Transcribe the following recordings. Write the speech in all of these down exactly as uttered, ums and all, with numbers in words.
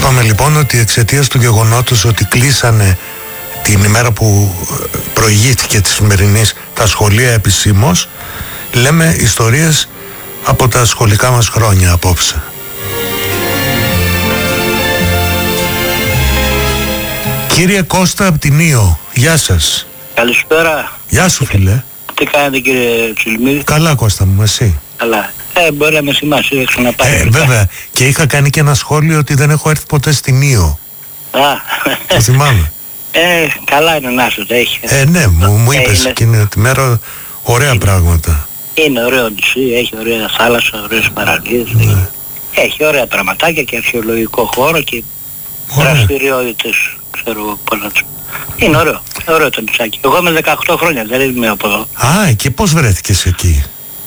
Είπαμε λοιπόν ότι εξαιτίας του γεγονότος ότι κλείσανε την ημέρα που προηγήθηκε τη σημερινής τα σχολεία επισήμως, λέμε ιστορίες από τα σχολικά μας χρόνια απόψε. Κύριε Κώστα από την Ήο, γεια σας. Καλησπέρα. Γεια σου φίλε. Τι κάνετε κύριε Τσουλημίδη? Καλά Κώστα μου, εσύ? Καλά. Ε, μπορεί να με θυμάσαι, έχω ξαναπάρει. Ε, βέβαια. Και είχα κάνει και ένα σχόλιο ότι δεν έχω έρθει ποτέ στην Ήο. Α. Το θυμάμαι. Ε, καλά είναι να σου τα έχει. Ε, ναι, μου, μου είπες είναι... εκείνη τη μέρα ωραία είναι... πράγματα. Είναι ωραίο νησί, έχει ωραία θάλασσα, ωραίες παραλίες. Ναι. Έχει ωραία πραγματάκια και αρχαιολογικό χώρο και δραστηριότητες, ξέρω πώς να τους... Είναι ωραίο, ωραίο το νησάκι. Εγώ είμαι δεκαοκτώ χρόνια, δεν είμαι από εδώ. Α, και πώς βρέθηκες εκεί?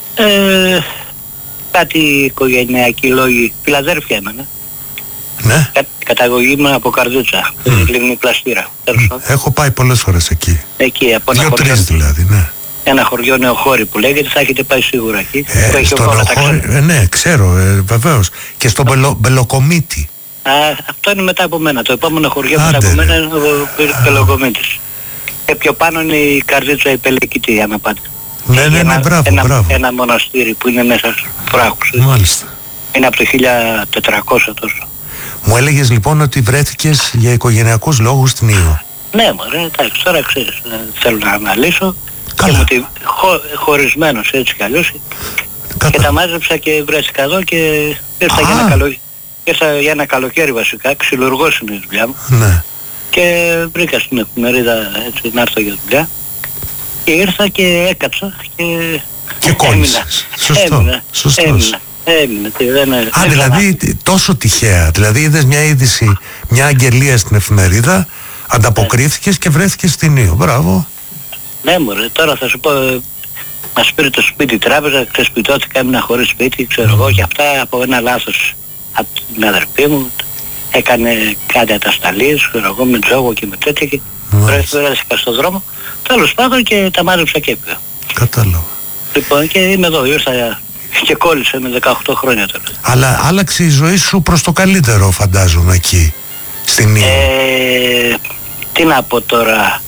Ε, κάτι οικογενειακοί λόγοι, Φιλαδέλφια έμενα. Ναι. Κα, καταγωγή μου από Καρδούτσα, mm. Λίμνη Πλαστήρα. Mm. Έχω πάει πολλές φορές εκεί. Εκεί, από ένα Δύο-τρεις χωριό, δηλαδή, ναι. Ένα χωριό Νεοχώρη που λέγεται, θα έχετε πάει σίγουρα εκεί. Ε, στο Νεοχώρη, ε, ναι, ξέρω, ε, βεβαίως. Και στο Μπελο, Μπελοκομίτη. Α, αυτό είναι μετά από μένα. Το επόμενο χωριό μετά από μένα είναι ο Μπελοκομίτης. Και πιο πάνω είναι η Καρδούτσα η Πελεκητή, αν πάτε. Ναι, ναι, ναι, μπράβο, ένα, μπράβο. Ένα μοναστήρι που είναι μέσα στους βράχους. Μάλιστα. Είναι από το χίλια τετρακόσια τόσο. Μου έλεγες λοιπόν ότι βρέθηκες για οικογενειακούς λόγους στην Ήο. Ναι μωρέ, εντάξει, τώρα ξέρεις, θέλω να αναλύσω. Καλά. Και μου τη, χω, χωρισμένος έτσι κι αλλιώς. Και τα μάζεψα και βρέθηκα εδώ και ήρθα για, ένα καλο, ήρθα για ένα καλοκαίρι βασικά, ξυλουργός είναι η δουλειά μου. Ναι. Και βρήκα στην εφημερίδα έτσι να έρθω για δουλειά. Και ήρθα και έκαψα και... Και κόλλησες. Σωστό. Έμεινα, Σωστός. έμεινα. Έμεινε, δεν, Α, δεν δηλαδή να... τόσο τυχαία. Δηλαδή είδες μια είδηση, μια αγγελία στην εφημερίδα, ανταποκρίθηκες και βρέθηκες στην Ήο. Μπράβο. Ναι μωρέ, τώρα θα σου πω, μας πήρε το σπίτι τράπεζα, ξεσπιτώθηκα, έμεινα χωρίς σπίτι, ξέρω εγώ, και αυτά από ένα λάθος από την αδερφή μου. Έκανε κάτι ατασταλίες, ξέρω εγώ, με τζόγο και με τέτοια και βρέθηκα στον δρόμο. Τέλος πάντων και τα μάζεψα και έπια. Κατάλαβα. Λοιπόν και είμαι εδώ, ήρθα και κόλλησε με δεκαοκτώ χρόνια τώρα. Αλλά άλλαξε η ζωή σου προς το καλύτερο φαντάζομαι εκεί, στην Ήο. Ε, τι να πω τώρα,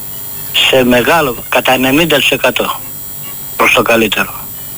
σε μεγάλο, κατά ενενήντα τοις εκατό προς το καλύτερο.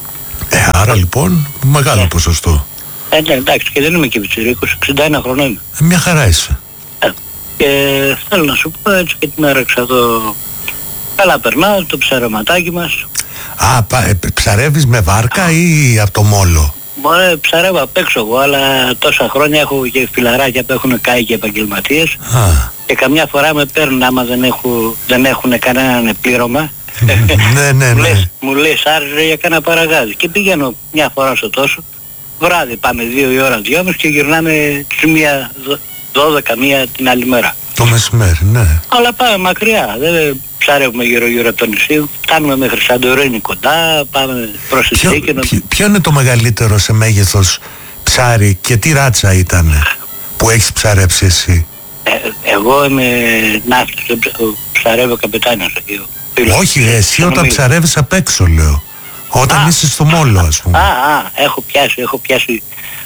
Ε, άρα λοιπόν μεγάλο ε. ποσοστό. Ε, ναι, εντάξει, και δεν είμαι και πιτσιρίκος, εξήντα ένα χρονών είμαι. Ε, μια χαρά είσαι. Ε, και θέλω να σου πω έτσι και την έρεξα εδώ. Καλά περνάω, το ψαρωματάκι μας. Α, πα, ε, ψαρεύεις με βάρκα ή από το μόλο? Μωρέ, ψαρεύω απ' έξω εγώ, αλλά τόσα χρόνια έχω και φιλαράκια που έχουν κάει και επαγγελματίες. Α. Και καμιά φορά με παίρνουν άμα δεν, έχω, δεν έχουν κανέναν πλήρωμα. Ναι, ναι, ναι. Μου λέει άρεσε για κάνα παραγάδι. Και πηγαίνω μια φορά στο τόσο. Βράδυ πάμε δύο η ώρα, δυόμιση και γυρνάμε στη μία, δώδεκα, μία την άλλη μέρα. Το μεσημέρι, ναι. Αλλά πάμε μακριά, δεν ψαρεύουμε γύρω γύρω από το νησί, φτάνουμε μέχρι Σαντορίνη κοντά, πάμε προς τη Σίκαινο. Ποιο, ποιο είναι το μεγαλύτερο σε μέγεθος ψάρι και τι ράτσα ήταν που έχεις ψαρέψει εσύ? Ε, εγώ είμαι ναύτης, ψαρεύω καπετάνιος εκεί. Όχι, εσύ όταν ψαρεύεις απ' έξω λέω. Όταν α, είσαι στο μόλο ας πούμε. Α, α, έχω πιάσει, έχω πιάσει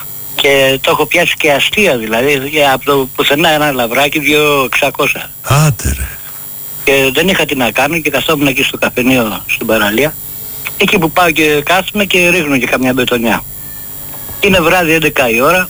και το έχω πιάσει και αστεία δηλαδή, από το πουθενά ένα λαβράκι δύο εξακόσια. Άντε ρε. Και δεν είχα τι να κάνω και καθόμουν εκεί στο καφενείο στην παραλία. Εκεί που πάω και κάθομαι και ρίχνω και καμιά μπετονιά. Είναι βράδυ έντεκα η ώρα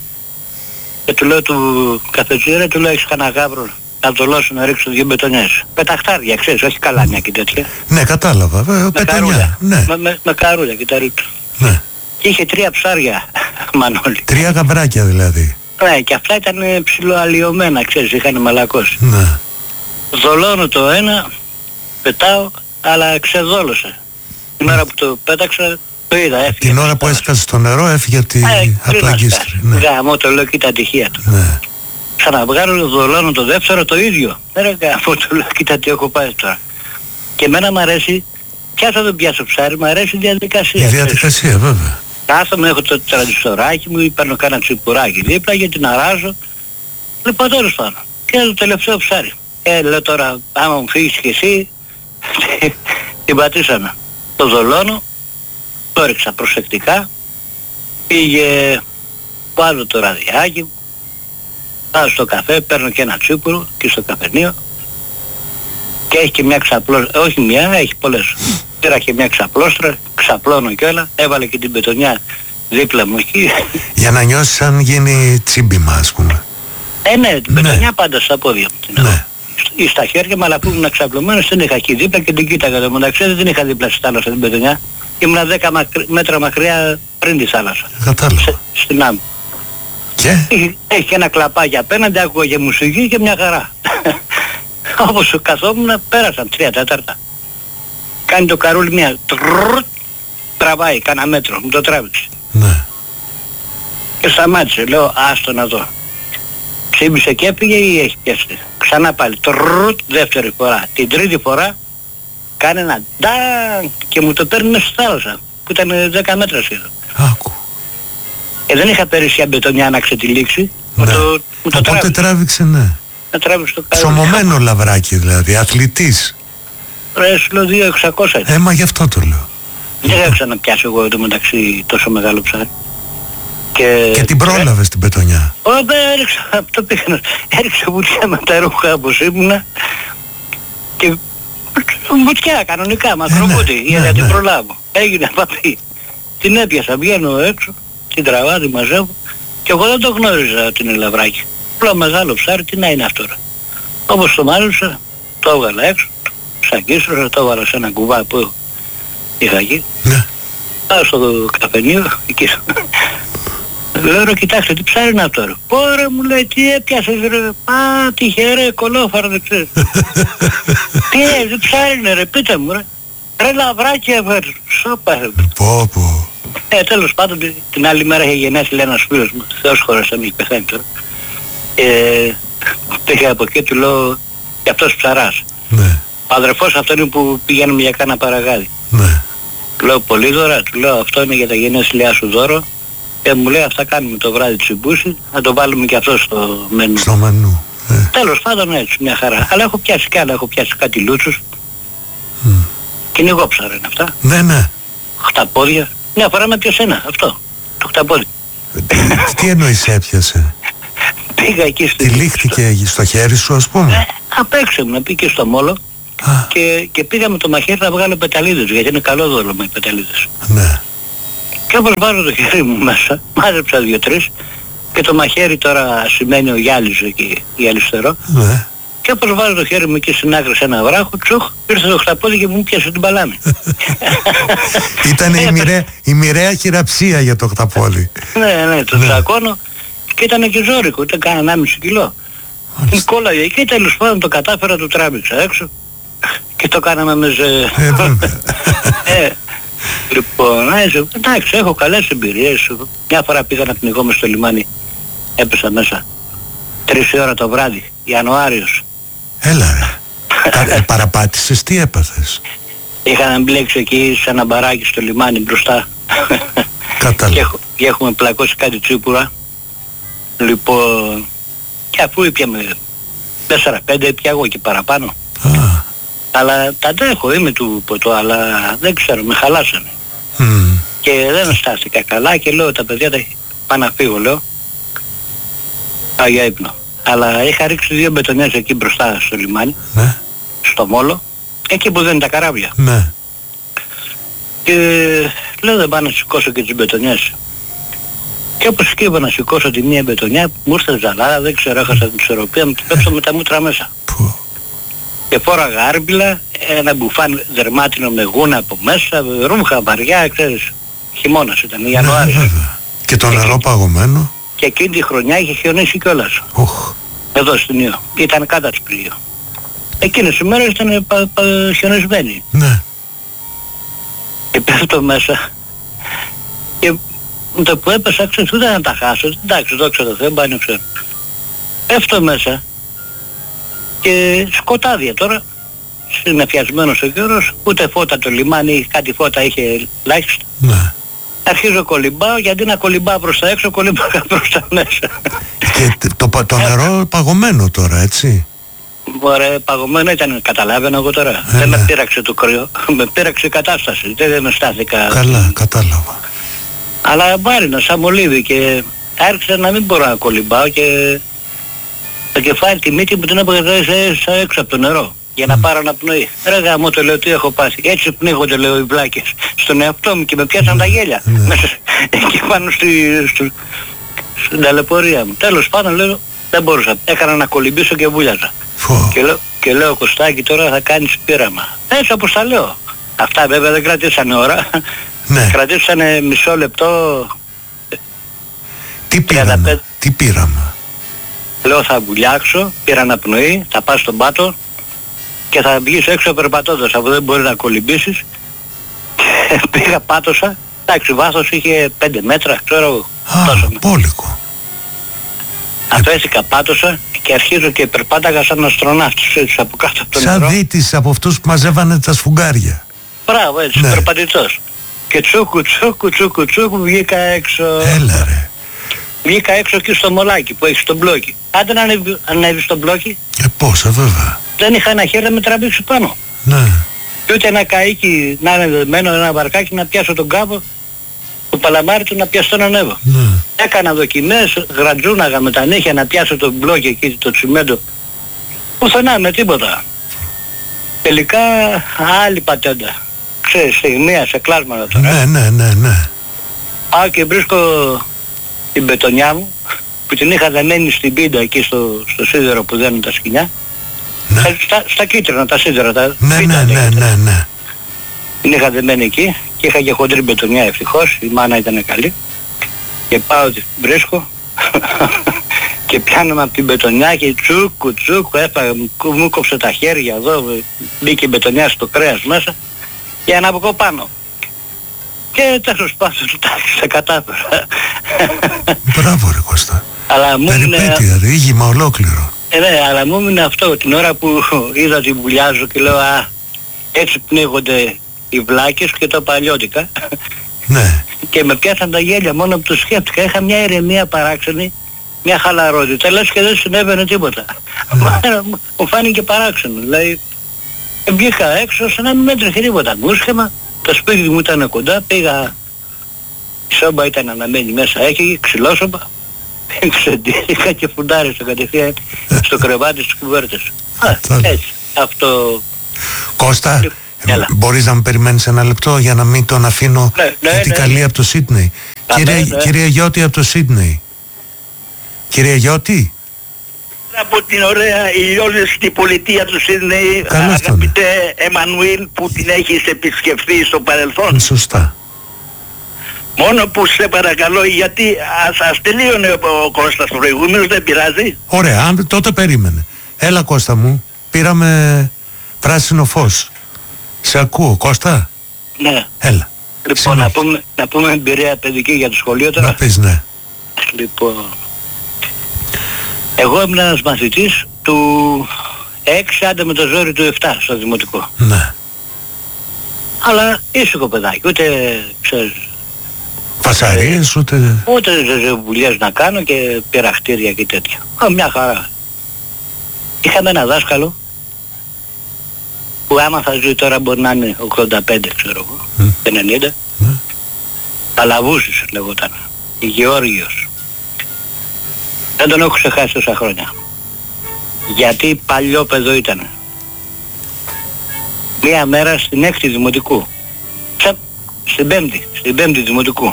και του λέω του καφετζίρε, του λέω έχεις κανένα γάβρο να δολώσω να ρίξω δύο μπετονιές. Πεταχτάρια, ξέρεις, όχι καλάμια και τέτοια. Ναι, κατάλαβα, με πετονιά. Ναι. Με, με, με καρούλια και τα ρίξω. Ναι. Και είχε τρία ψάρια, Μανώλη. Τρία γαμπράκια δηλαδή. Ναι, και αυτά ήταν ψιλοαλλοιωμένα, ξέρεις, είχαν μαλακώσει. Ναι. Δολώνω το ένα, πετάω, αλλά ξεδόλωσε. Την ώρα που το πέταξα, το είδα, έφυγε. Την ώρα που έσκασε στο νερό έφυγε τη... ε, από το αγκίστρι. Ναι. Γάμω το λέω και τα τυχεία του. Ναι. Ξαναβγάλω, δολώνω το δεύτερο το ίδιο. Ρε γάμω το λέω, κοίτα τι έχω πάει τώρα. Και εμένα μ' αρέσει, ποια θα τον πιάσω ψάρι, μ' αρέσει η διαδικασία. Η διαδικασία ξέρεις. Βέβαια. Κάθομαι, έχω το τραντιστοράκι μου ή παίρνω κάνα τσιπουράκι δίπλα γιατί την αράζω. Λοιπόν τέλος πάντων. Και το τελευταίο ψάρι. Ε, λέω τώρα, άμα μου φύγεις και εσύ, την πατήσαμε. Το δολώνω, το έριξα προσεκτικά, πήγε, βάζω το ραδιάκι μου, πάω στο καφέ, παίρνω και ένα τσίπουρο και στο καφενείο και έχει και μια ξαπλώστρα, όχι μια, έχει πολλές. Πήρα και μια ξαπλώστρα, ξαπλώνω κιόλα, έβαλε και την πετονιά δίπλα μου εκεί. Για να νιώσεις αν γίνει τσίμπημα, ας πούμε. Ε, ναι, την πετονιά πάντα στα πόδια μου την ναι. Ή στα χέρια μου, αλλά που ήμουν ξαπλωμένος την είχα εκεί δίπλα και την κοίταγα. Το μεταξύ δεν την είχα δίπλα στη θάλασσα την πετονιά. Ήμουνα δέκα μέτρα μακριά πριν τη θάλασσα. Κατάλαβα. Στην άμμο. Και? Έχει, έχει και ένα κλαπάκι απέναντι, άκουγα και μουσική και μια χαρά. Όπως καθόμουν πέρασαν τρία τέταρτα. Κάνει το καρούλι μια τρρρρ, τραβάει κάνα μέτρο, μου το τράβηξε. Ναι. Και σταμάτησε, λέω άστο να δω. Ξύμισε και έφυγε ή έχει πιάσει. Ξανά πάλι, τρρρρ, δεύτερη φορά. Την τρίτη φορά κάνει ένα ντάγκ και μου το παίρνει μέσα στη θάλασσα που ήταν δέκα μέτρα σχεδόν. Άκου. Ε, δεν είχα περισσία μπετονιά να ξετυλίξει. Ναι. Μου το, μου το Οπότε τράβηξε, ναι. Να τράβηξε το καρούλι. Ψωμωμένο λαβράκι δηλαδή, αθλητής. Ρε, σου λέω δύο χιλιάδες εξακόσια. Ε, μα γι' αυτό το λέω. Δεν είχα ξαναπιάσει εγώ εδώ μεταξύ τόσο μεγάλο ψάρι. Και, και την πρόλαβες την πετονιά. Ω, έριξα, το πήγαινα, έριξα βουτιά με τα ρούχα όπως ήμουνα και βουτιά κανονικά, μακροβούτη, ναι, για ναι, να την ναι. προλάβω. Έγινε παπί. Την έπιασα, βγαίνω έξω, την τραβά, την μαζεύω και εγώ δεν το γνώριζα την ελαβράκι. Απλά μεγάλο ψάρι, τι να είναι αυτό ρε. Όπως το μάλωσα, το έβγαλα έξω, σακίστρωσα, το έβαλα σε ένα κουβά που είχα εκεί. Ναι. Πάω στο καφενείο, εκεί. Λέω ρε κοιτάξτε τι ψάρι είναι αυτό ρε. Πόρε μου λέει τι έπιασες ρε. Α τυχερέ κολόφαρο δεν ξέρεις. Τι έτσι ψάρι είναι ρε πείτε μου ρε. Ρε λαβράκι έβγαλε. Σώπα ρε. Πω πω. Ε τέλος πάντων την άλλη μέρα είχε γεννάσει λέει ένας φίλος μου. Θεός χώρας δεν έχει πεθάνει τώρα. Ε, πήγα από εκεί του λέω και αυτός ψαράς. Ναι. Ο αδερφός αυτό είναι που πηγαίνουμε για κάνα παραγάδι. Ναι. Του λέω πολύ δώρα, του λέω αυτό είναι για τα γενέθλιά σου δώρο. Και μου λέει αυτά κάνουμε το βράδυ τσιμπούσι, να το βάλουμε και αυτό στο μενού. Στο μενού. Ε. Τέλος πάντων έτσι μια χαρά. Αλλά έχω πιάσει κι άλλα, έχω πιάσει κάτι λούτσους. Mm. Κυνηγόψαρα είναι αυτά. Ναι, ναι. Χταπόδια. Μια φορά με πιάσε ένα, αυτό. Το χταπόδι. Τι, τι εννοείς έπιασε. Πήγα εκεί στο... Τι λήχτηκε στο χέρι σου ας πούμε. Ε, απ' έξω μου, πήγε στο μόλο. Και, και πήγα με το μαχαίρι να βγάλω πεταλίδες, γιατί είναι καλό δώρο με πεταλίδες. Ναι. Και όπως βάζω το χέρι μου μέσα, μάζεψα δύο-τρεις και το μαχαίρι τώρα σημαίνει ο Γιάλης εκεί, η αριστερό. Ναι. Και όπως βάζω το χέρι μου εκεί στην άκρη σε ένα βράχο, τσοχ, ήρθε το χταπόδι και μου πιάσε την παλάμη. Ήταν η, μοιραία, η μοιραία χειραψία για το χταπόδι. Ναι, ναι, το τσακώνω και ήταν και ζώρικο, ήταν κάνα ενάμιση κιλό. Η κόλλαγε εκεί, τέλος πάντων το κατάφερα, το τράβηξα έξω και το κάναμε με ζε... ε, Λοιπόν, έτσι, εντάξει, έχω καλές εμπειρίες. Μια φορά πήγα να πνιγώ στο λιμάνι, έπεσα μέσα. Τρεις η ώρα το βράδυ, Ιανουάριος. Έλα ρε. ε, παραπάτησες, τι έπαθες. Είχα να μπλέξει εκεί σε ένα μπαράκι στο λιμάνι μπροστά. Κατάλαβα. και, και έχουμε πλακώσει κάτι τσίπουρα. Λοιπόν, και αφού ήπιαμε τέσσερα πέντε, έπια εγώ και παραπάνω. Α. Αλλά τα αντέχω, είμαι του ποτό, αλλά δεν ξέρω, με χαλάσανε. Mm. Και δεν στάθηκα καλά και λέω τα παιδιά τα πάω να φύγω, λέω. Πάω για ύπνο. Αλλά είχα ρίξει δύο μπετονιές εκεί μπροστά στο λιμάνι, Ναι. στο μόλο, εκεί που δεν είναι τα καράβια. Ναι. Και λέω δεν πάω να σηκώσω και τις μπετονιές. Και όπως και είπα να σηκώσω τη μία μπετονιά, μου ήρθε ζαλάρα, δεν ξέρω, έχασα την ισορροπία μου και πέψα με τα μούτρα μέσα. Που. Και φόραγα άρμπιλα, ένα μπουφάν δερμάτινο με γούνα από μέσα, ρούχα βαριά, ξέρεις, χειμώνας ήταν, Ιανουάριος. Ναι, βέβαια. Και το νερό παγωμένο. Και εκείνη τη χρονιά είχε χιονίσει κιόλας. Οχ. Εδώ στην Ιω. Ήταν κάτω της πλοίο. Εκείνες οι μέρες ήταν πα, πα, χιονισμένοι. Ναι. Και πέφτω μέσα. Και με το που έπεσα, ξέρεις, ούτε να τα χάσω. Εντάξει, δόξα τω Θεώ, μπάνιο ξέρω. Πέφτω μέσα. Και σκοτάδια τώρα. Συνεφιασμένος ο καιρός. Ούτε φώτα το λιμάνι, κάτι φώτα είχε ελάχιστα. Ναι. Αρχίζω κολυμπάω, γιατί να κολυμπάω προς τα έξω, κολυμπάω προς τα μέσα. Και το, το, το νερό παγωμένο τώρα, έτσι. Ωραία, παγωμένο ήταν, καταλάβαινα εγώ τώρα. Ε, δεν ναι. με πείραξε το κρύο, με πείραξε η κατάσταση, δεν με στάθηκα. Καλά, κατάλαβα. Αλλά βάρινα σαν μολύβι και άρχισα να μην μπορώ να κολυμπάω και το κεφάλι, τη μύτη μου την έπαιρνα έξω από το νερό. Για να πάρω αναπνοή. Ρε γαμώ, το λέω, τι έχω πάθει. Έτσι πνίγονται, λέω, οι βλάκες στον εαυτό μου και με πιάσαν τα γέλια. Μέσα εκεί πάνω στη, στη, στην ταλαιπωρία μου. Τέλος πάντων, λέω, δεν μπορούσα. Έκανα να κολυμπήσω και βούλιαζα. Και λέω, και λέω, Κωστάκη, τώρα θα κάνεις πείραμα. Έτσι όπως τα λέω. Αυτά βέβαια δεν κρατήσανε ώρα. Ναι. Κρατήσανε μισό λεπτό. Τι πείραμα, τι πείραμα. Λέω, θα βουλιάξω, πήρα αναπνοή, θα πάω στον πάτο και θα βγεις έξω περπατώντας, αφού δεν μπορεί να κολυμπήσεις. Πήγα, πάτωσα, εντάξει, βάθος είχε πέντε μέτρα, ξέρω. Α, πόλικο. Αφέθηκα, πάτωσα και αρχίζω και περπάταγα σαν αστροναύτης, έτσι από κάτω από το σαν νερό. Σαν δίτης από αυτούς που μαζεύανε τα σφουγγάρια. Μπράβο, έτσι, ναι. Περπατητός. Και τσούκου, τσούκου, τσούκου, τσούκου, βγήκα έξω. Έλα ρε. Βγήκα έξω εκεί στο μολάκι που έχει στο μπλόκι. Άντε να ανέβει, ανέβει στο μπλόκι. Ε, πόσα βέβαια. Δεν είχα ένα χέρι να με τραβήξει πάνω. Ναι. Και ούτε ένα καΐκι να είναι δεμένο, ένα βαρκάκι να πιάσω τον κάπο, το παλαμάρι του να πιαστώ να ανέβω. Ναι. Έκανα δοκιμές, γρατζούναγα με τα νύχια να πιάσω τον μπλόκι εκεί, το τσιμέντο. Πουθενά με τίποτα. Τελικά άλλη πατέντα. Ξέρεις, στιγμία, σε κλάσματα τώρα. Ναι, ναι, ναι, ναι. Πάω και βρίσκω την μπετονιά μου που την είχα δεμένη στην πίντα εκεί στο, στο σίδερο που δένουν τα σκοινιά. Ναι. Στα, στα κίτρινα τα σίδερα, τα ναι, πίντα, ναι, ναι, ναι, ναι. Την είχα δεμένη εκεί και είχα και χοντρή μπετονιά ευτυχώς, η μάνα ήταν καλή. Και πάω, την βρίσκω και πιάνομαι από την μπετονιά και τσούκου τσούκου έφαγα, μου κόψε τα χέρια εδώ, μπήκε η μπετονιά στο κρέας μέσα για να βγω πάνω. Και τέλος πάντων τα κατάφερα. Μπράβο ρε Κώστα. Αλλά μου περιπέτεια, ρε, ήγημα ολόκληρο. Ε, ναι, αλλά μου έμεινε αυτό την ώρα που είδα ότι βουλιάζω και λέω α, έτσι πνίγονται οι βλάκες και τα παλιώτικα. Ναι. Και με πιάσαν τα γέλια μόνο που το σκέφτηκα. Είχα μια ηρεμία παράξενη, μια χαλαρότητα, λες και δεν συνέβαινε τίποτα. Ναι. Μου φάνηκε παράξενο, δηλαδή βγήκα έξω σαν να μην έτρεχε τίποτα. Μούσχεμα, το σπίτι μου ήταν κοντά, πήγα, η σόμπα ήταν αναμένη μέσα, έχει ξυλόσομπα. Ξεντήθηκα και φουντάρισα κατευθείαν στο κρεβάτι στις κουβέρτες. Α, έτσι, αυτό... Κώστα, Έλα. μπορείς να με περιμένεις ένα λεπτό για να μην τον αφήνω, ναι, ναι, γιατί ναι. καλή από το Σίδνεϊ. Κυρία, ναι. κυρία Γιώτη από το Σίδνεϊ. Κυρία Γιώτη. Από την ωραία ηλιόλουστη πολιτεία του Σίδνεϊ, αγαπητέ Εμμανουήλ, που την έχεις επισκεφθεί στο παρελθόν. Σωστά. Μόνο που σε παρακαλώ, γιατί ας, ας τελείωνε ο Κώστας προηγούμενος, δεν πειράζει. Ωραία, αν, τότε περίμενε. Έλα Κώστα μου, πήραμε πράσινο φως. Σε ακούω, Κώστα. Ναι. Έλα. Λοιπόν, να πούμε, να πούμε εμπειρία παιδική για το σχολείο τώρα. Να πεις, ναι. Λοιπόν, εγώ ήμουν ένας μαθητής του έξι, άντε με το ζόρι του επτά στο δημοτικό. Ναι. Αλλά ήσυχο παιδάκι, ούτε ξέρεις... Φασαρίες, ε, ούτε... Ούτε ζεζεβουλιές να κάνω και πειραχτήρια και τέτοια. Α, μια χαρά. Είχαμε ένα δάσκαλο που άμα θα ζει τώρα μπορεί να είναι ογδόντα πέντε ξέρω εγώ, mm. ενενήντα. Mm. Παλαβούσης λεγόταν. Γεώργιος. Δεν τον έχω ξεχάσει τόσα χρόνια. Γιατί παλιό παιδό ήταν. Μία μέρα στην έκτη δημοτικού. Τσα, στην πέμπτη, στην πέμπτη δημοτικού.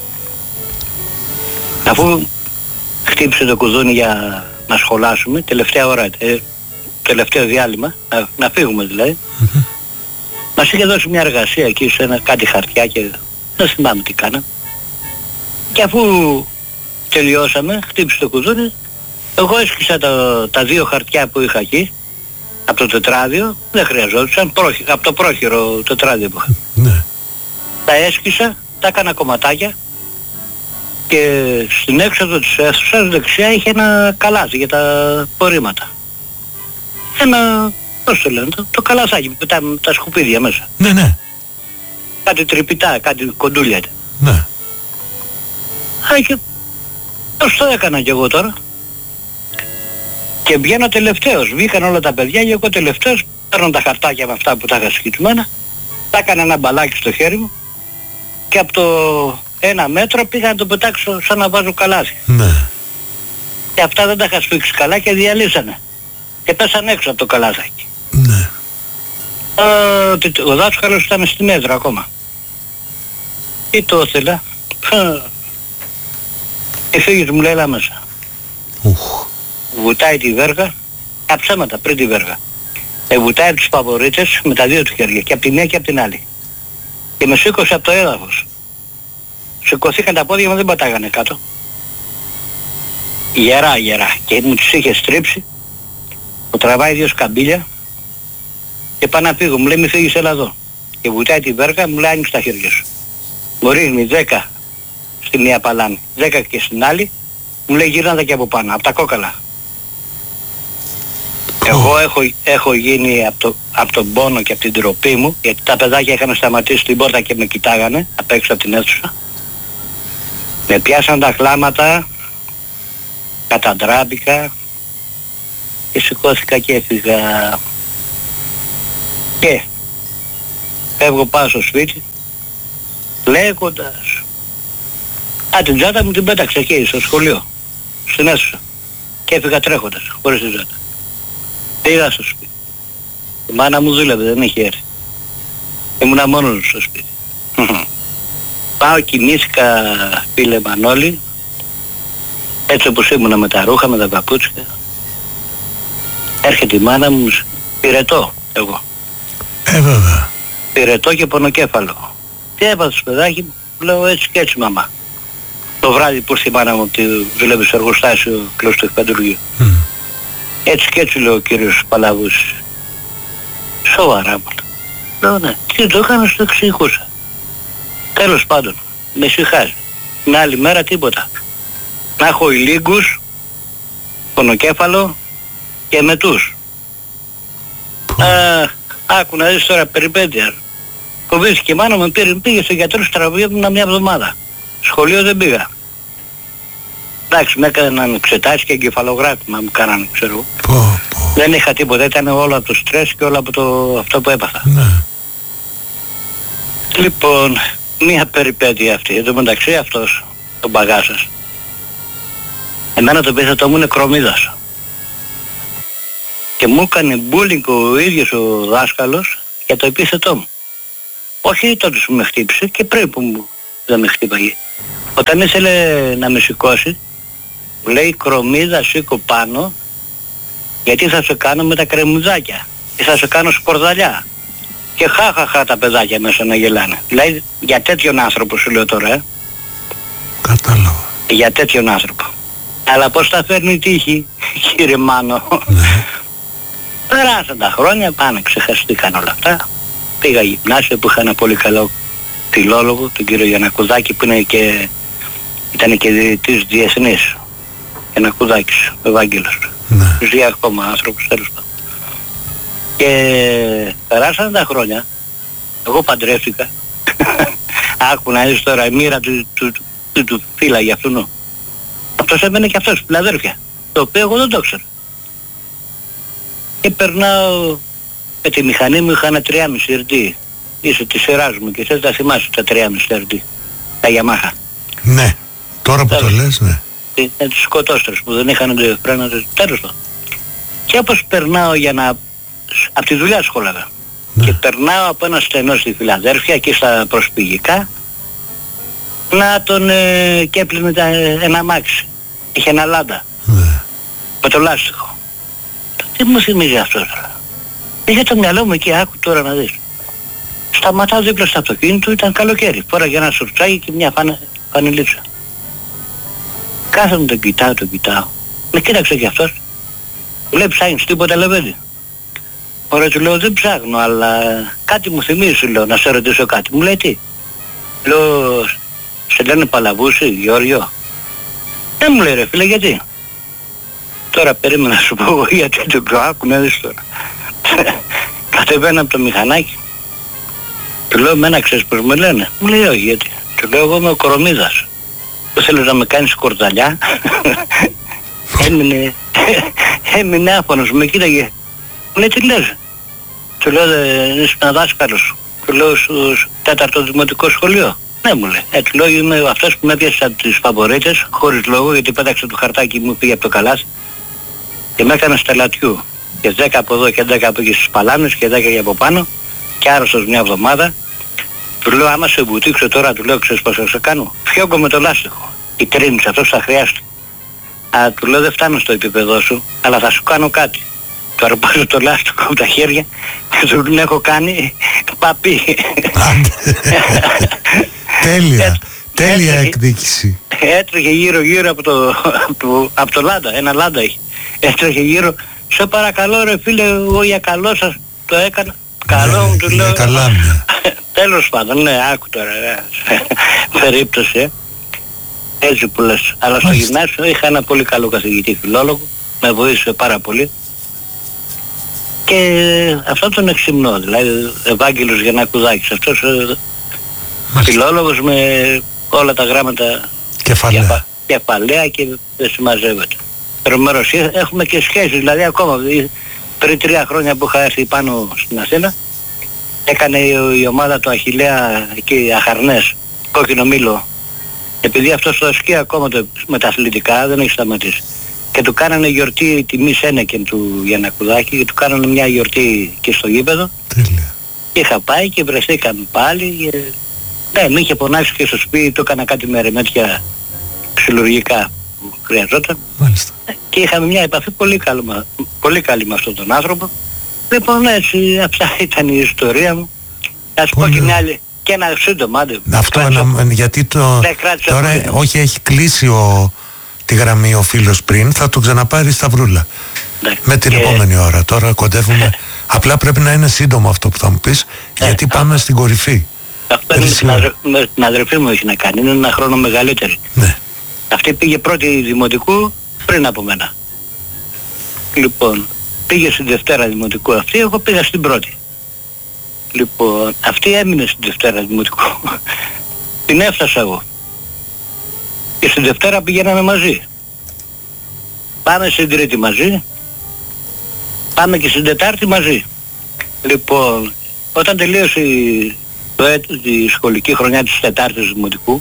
Αφού χτύπησε το κουδούνι για να σχολάσουμε, τελευταία ώρα, ε, τελευταίο διάλειμμα, να, να φύγουμε δηλαδή, mm-hmm. μας είχε δώσει μια εργασία εκεί σε ένα κάτι χαρτιά και δεν θυμάμαι τι κάνα. Και αφού τελειώσαμε, χτύπησε το κουδούνι, εγώ έσκυσα τα, τα δύο χαρτιά που είχα εκεί, από το τετράδιο, δεν χρειαζόντουσαν, πρόχει, από το πρόχειρο τετράδιο που είχα. Ναι. Τα έσκυσα, τα έκανα κομματάκια και στην έξοδο της αίθουσας δεξιά είχε ένα καλάθι για τα απορρίμματα. Ένα, πώς το λένε, το, το καλαθάκι που πετάμε τα σκουπίδια μέσα. Ναι, ναι. Κάτι τρυπητά, κάτι κοντούλια. Ναι. Α, και πώς το έκανα κι εγώ τώρα. Και βγαίνω τελευταίος. Βγήκαν όλα τα παιδιά και εγώ τελευταίος. Παίρνω τα χαρτάκια με αυτά που τα είχα σκητμένα. Τα έκανα ένα μπαλάκι στο χέρι μου. Και από το ένα μέτρο πήγα να το πετάξω σαν να βάζω καλάθι. Ναι. Και αυτά δεν τα είχα σφίξει καλά και διαλύσανε. Και πέσανε έξω από το καλάθακι. Ναι. Ε, ο δάσκαλος ήταν στην έδρα ακόμα. Τι το ήθελα. Και φύγεις μου λέει έλα μέσα. Ουχ. Βουτάει τη βέργα, τα ψέματα πριν τη βέργα. Ε, βουτάει τους παβορίτες με τα δύο του χέρια, και από τη μία και από την άλλη. Και με σήκωσε από το έδαφος. Σηκωθήκαν τα πόδια μου, δεν πατάγανε κάτω. Γερά, γερά. Και μου τους είχε στρίψει. Μου τραβάει δύο σκαμπίλια και πάω να φύγω. Μου λέει μη φύγεις, έλα εδώ. Και βουτάει τη βέργα, μου λέει άνοιξε τα χέρια σου. Μου ρίχνει δέκα στη μία παλάμη, δέκα και στην άλλη. Μου λέει γύρνα τα και από πάνω, από τα κόκαλα. Εγώ έχω, έχω γίνει από, το, από τον πόνο και από την τροπή μου, γιατί τα παιδάκια είχαν σταματήσει στην πόρτα και με κοιτάγανε απ' έξω από την αίθουσα. Με πιάσαν τα κλάματα, καταντράπηκα και σηκώθηκα και έφυγα. Και φεύγω πάω στο σπίτι, λέγοντας. Α, την τσάντα μου την πέταξα εκεί στο σχολείο, στην αίθουσα. Και έφυγα τρέχοντας, χωρίς την τσάντα. Πήγα στο σπίτι. Η μάνα μου δούλευε, δεν είχε έρθει. Ήμουνα μόνος στο σπίτι. Πάω, κοιμήθηκα, φίλε Μανώλη, έτσι όπως ήμουνα με τα ρούχα, με τα παπούτσια. Έρχεται η μάνα μου, πυρετό εγώ. Ε, βέβαια. Πυρετό και πονοκέφαλο. Τι έπαθες παιδάκι μου, λέω έτσι και έτσι μαμά. Το βράδυ που ήρθε η μάνα μου ότι δουλεύει στο εργοστάσιο κλούς του εκπαντουργείου. Mm. Έτσι και έτσι, λέω ο κύριος Παλαβούς. Σοβαρά μου. Λέω ναι, τι το έκανα, στο εξηγούσα. Τέλος πάντων, με συγχάζει. Την άλλη μέρα τίποτα. Να έχω ηλίγκους, πονοκέφαλο και μετούς. Α, άκου να δεις τώρα περιπέτεια. Κοβίστηκε η μάνα μου, πήρε, πήγε στο γιατρό στραβιόμουν μια εβδομάδα. Σχολείο δεν πήγα. Εντάξει, με έκαναν εξετάσεις και εγκεφαλογράφημα μου κάνανε, ξέρω. Πω, πω. Δεν είχα τίποτα, ήταν όλο από το στρες και όλο από το, αυτό που έπαθα. Ναι. Λοιπόν, μία περιπέτεια αυτή. Εν τω μεταξύ αυτός, τον μπαγάσας, εμένα το επίθετό μου είναι κρομίδας. Και μου έκανε μπούλινγκ ο ίδιος ο δάσκαλος για το επίθετό μου. Όχι τότε που με χτύπησε και πριν που μου δεν με χτύπαγε. Όταν ήθελε να με σηκώσει, μου λέει κρομίδα σήκω πάνω, γιατί θα σε κάνω με τα κρεμμυδάκια ή θα σε κάνω σκορδαλιά. Και χαχαχα τα παιδάκια μέσα να γελάνε. Δηλαδή για τέτοιον άνθρωπο σου λέω τώρα, ε. Κατάλαβα. Για τέτοιον άνθρωπο. Αλλά πώς τα φέρνει η τύχη, κύριε Μάνο. Ναι. Περάσαν τα χρόνια, πάνε, ξεχαστήκαν όλα αυτά. Πήγα γυμνάσιο που είχα ένα πολύ καλό φιλόλογο, τον κύριο Γιαννακουδάκη, που είναι και, ήταν και διαιτητής διεθνής. Γιαννακουδάκης, ο Ευάγγελος. Ναι. Ζει ακόμα άνθρωπος, τέλος πάντων. Και περάσαν τα χρόνια, εγώ παντρεύτηκα. Άκου να δεις τώρα, η μοίρα του, του, του, του, του φύλαγε αυτού. Αυτός έμενε και αυτός, φιλαδέρφια, το οποίο εγώ δεν το ξέρω. Και περνάω με τη μηχανή μου, είχα ένα τρία κόμμα πέντε ερ ντι. Είσαι τη σειράς μου και θες να θυμάσαι τα τρία κόμμα πέντε ερ ντι. Τα Yamaha. Ναι, τώρα που το λες, ναι. Είναι τους σκοτώστρες που δεν είχαν φρένα, τέλος πάντων. Και όπως περνάω για να... από τη δουλειά σχόλαγα. Ναι. Και περνάω από ένα στενό στη Φιλαδέρφια, εκεί στα προσφυγικά, να τον ε, και έπλυνε τα, ένα αμάξι. Είχε ένα λάντα. Ναι. Με το λάστιχο. Τι μου θυμίζει αυτό τώρα. Είχε το μυαλό μου εκεί, άκου τώρα να δεις. Σταματάω δίπλα στο αυτοκίνητο, ήταν καλοκαίρι. Φόραγε ένα σουρτσάκι και μια φανε, φανελίτσα. Κάθομαι, τον κοιτάω, τον κοιτάω. Με κοίταξε κι αυτός. Μου λέει ψάχνεις τίποτα, λεβέντη. Ωραία, του λέω δεν ψάχνω, αλλά κάτι μου θυμίζει, λέω, να σε ρωτήσω κάτι. Μου λέει τι. Λέω, σε λένε Παλαβούση, Γεώργιο. Δεν μου λέει ρε φίλε, γιατί. Τώρα περίμενα να σου πω εγώ γιατί το πιο άκου να δεις τώρα. Κατεβαίνω από το μηχανάκι. Του λέω εμένα ξέρεις πως με λένε. Μου λέει όχι γιατί. Του λέω εγώ είμαι ο Κορομίδας. Δεν θέλω να με κάνεις κορδαλιά. Έμεινε, έμεινε άφωνος, με κοίταγε. Μου λέει τι λες. Του λέω δεν είσαι ένα δάσκαλος. Του λέω στο τέταρτο δημοτικό σχολείο. Ναι, μου λέει. Έτσι λέω, είμαι αυτός που με έπιασε από τις φαβορίτες, χωρίς λόγο, γιατί πέταξε το χαρτάκι μου, πήγε από το καλάθι και με έκανε στελατιού. Και δέκα από εδώ και δέκα από εκεί στις παλάμες και δέκα από πάνω και άρρωστος μια εβδομάδα. Του λέω, άμα σε βουτήξω τώρα, του λέω, ξέρεις πώς θα σε κάνω? Φιόγκω με το λάστιχο. Η τρίνης, αυτός θα χρειάζεται. Α, του λέω, δεν φτάνω στο επίπεδό σου, αλλά θα σου κάνω κάτι. Του αρπάζω το λάστιχο από τα χέρια και του λέω, έχω κάνει παπί. Τέλεια, τέλεια εκδίκηση. Έτρεχε γύρω γύρω από το, από, από το Λάντα, ένα Λάντα έχει. Έτρεχε γύρω, σε παρακαλώ ρε φίλε, εγώ για καλό σας το έκανα. Καλό μου, του λέω. Καλά μια. Τέλος πάντων, ναι, άκου τώρα, περίπτωση, ε. Έτσι που λες. Αλλά στο γυμνάσιο είχα ένα πολύ καλό καθηγητή φιλόλογο, με βοήθησε πάρα πολύ. Και αυτό τον εξυμνώ, δηλαδή Ευάγγελος Γιαννακουδάκης, αυτός ε, φιλόλογος με όλα τα γράμματα κεφαλαία, κεφαλαία και δεν συμμαζεύεται. Τρομερός, έχουμε και σχέσεις, δηλαδή ακόμα πριν τρία χρόνια που είχα έρθει πάνω στην Αθήνα, έκανε η, η ομάδα του Αχιλλέα εκεί Αχαρνές, κόκκινο μήλο, επειδή αυτός το ασκεί ακόμα το, με τα αθλητικά, δεν έχει σταματήσει. Και του κάνανε γιορτή τιμής Ένεκεν του Γιαννακουδάκη και του κάνανε μια γιορτή και στο γήπεδο. Τέλεια. Και είχα πάει και βρεθήκαμε πάλι και ναι, με είχε πονάξει και στο σπίτι, το έκανα κάτι με ρεμέτια ξυλουργικά που χρειαζόταν. Μάλιστα. Και είχαμε μια επαφή πολύ καλή, πολύ καλή με αυτόν τον άνθρωπο. Λοιπόν, έτσι, αυτά ήταν η ιστορία μου. Ας πω και μια άλλη, και ένα σύντομα, άντε. Αυτό ανα, γιατί το, τώρα πολύ. Όχι, έχει κλείσει ο, τη γραμμή ο φίλος πριν, θα το ξαναπάρει Σταυρούλα. Ναι. Με την και... επόμενη ώρα, τώρα κοντεύουμε. Απλά πρέπει να είναι σύντομο αυτό που θα μου πεις, ναι, γιατί πάμε αυτό. Στην κορυφή. Αυτό είναι με, αδε, με την αδερφή μου έχει να κάνει, είναι ένα χρόνο μεγαλύτερη. Ναι. Αυτή πήγε πρώτη δημοτικού πριν από μένα. Λοιπόν, πήγε στην Δευτέρα δημοτικού αυτή, εγώ πήγα στην πρώτη. Λοιπόν, αυτή έμεινε στην Δευτέρα δημοτικού. Την έφτασα εγώ. Και στην Δευτέρα πηγαίναμε μαζί. Πάμε στην Τρίτη μαζί. Πάμε και στην Τετάρτη μαζί. Λοιπόν, όταν τελείωσε η, το, η σχολική χρονιά της Τετάρτης δημοτικού,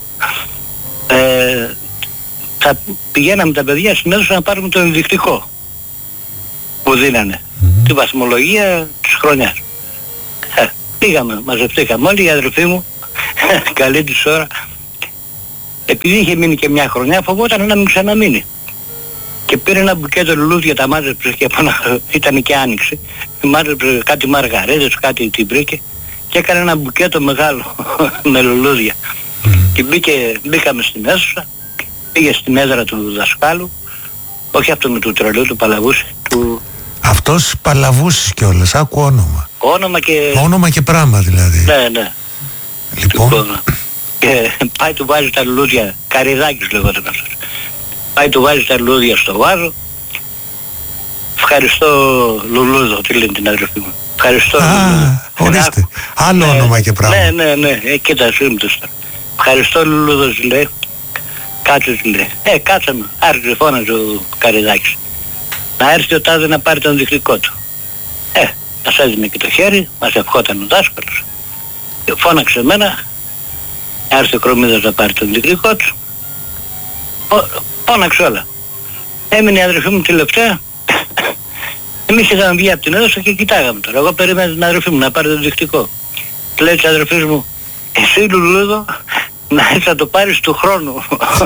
ε, θα πηγαίναμε τα παιδιά στην αίθουσα να πάρουμε το ενδεικτικό που δίνανε, mm-hmm. τη βαθμολογία της χρονιάς. Ε, πήγαμε, μαζευτήκαμε όλοι, η αδερφή μου, καλή της ώρα, επειδή είχε μείνει και μια χρονιά, φοβόταν να μην ξαναμείνει. Και πήρε ένα μπουκέτο λουλούδια, τα μάζεψε και από ένα, ήταν και άνοιξη, μάζεψε κάτι μαργαρίδες, κάτι την βρήκε και έκανε ένα μπουκέτο μεγάλο με λουλούδια. Mm. Και μπήκε, μπήκαμε στην αίθουσα, πήγε στην έδρα του δασκάλου, όχι αυτόν του τρελού, του Παλαβούση, του... Αυτός Παλαβούσης κιόλας, άκου όνομα. Όνομα και... Όνομα και πράγμα δηλαδή. Ναι, ναι. Λοιπόν... λοιπόν και πάει του βάζει τα λουλούδια, Καριδάκης λεγόταν αυτός. Πάει του βάζει τα λουλούδια στο βάζο. Ευχαριστώ Λουλούδο, τι λένε την αδερφή μου. Ευχαριστώ Λουλούδο. Ορίστε, άλλο ναι, όνομα και πράγμα. Ναι, ναι, ναι, ε, κοίτα σύμπτωση τώρα. Ευχαριστώ Λουλούδο, λέει. Κάτσε, λέει. Ε, κάτσε με. Άρχισε, φώναζε ο Καριδάκης. Να έρθει ο τάδε να πάρει τον δεικτικό του. Ε, μας έδινε και το χέρι, μας ευχόταν ο δάσκαλος. Και φώναξε εμένα. Άρχισε ο Κρομίδας να πάρει τον δεικτικό του. Φώναξε όλα. Έμεινε η αδερφή μου τελευταία. Εμείς είχαμε βγει από την αίθουσα και κοιτάγαμε τώρα. Εγώ περίμενα την αδερφή μου να πάρει το δεικτικό. Λέει της αδερφής μου, εσύ Λουλούδο να έρθει να το πάρεις του χρόνου.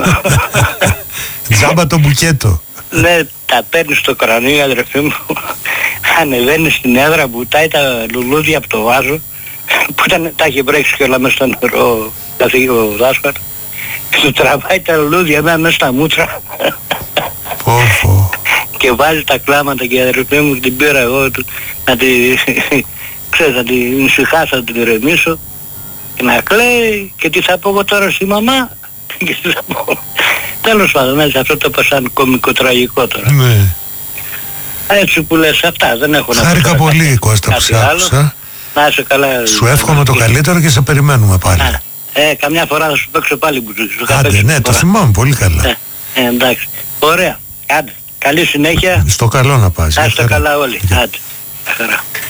Τζάμπα το μπουκέτο. Ναι, τα παίρνει στο κρανίο η αδερφή μου. Ανεβαίνει στην έδρα, μπουτάει τα λουλούδια από το βάζο που ήταν, τα είχε βρέξει και όλα μέσα στο νερό, ο δάσκαλος. Του τραβάει τα λουλούδια μέσα στα μούτρα. Πόφο. Και βάζει τα κλάματα και η αδερφή μου την πήρα εγώ να τη, ξέρεις, να την ησυχάσω, να την ηρεμήσω και να κλαίει και τι θα πω εγώ τώρα στη μαμά και τι θα πω. Τέλος πάντων, έτσι αυτό το είπα σαν κωμικό τραγικό τώρα. Ναι. Έτσι που λες αυτά, δεν έχω να πω. Χάρηκα πολύ Κώστα που σ' άκουσα. Να είσαι καλά. Σου εύχομαι το καλύτερο και σε περιμένουμε πάλι. Α, ε, καμιά φορά θα σου παίξω πάλι μπουζούκι. Άντε, ναι, το θυμάμαι πολύ καλά. Ε, ε, εντάξει. Ωραία. Άντε. Καλή συνέχεια. Στο καλό να πας. Να είστε καλά όλοι. Άντε. Χαρά.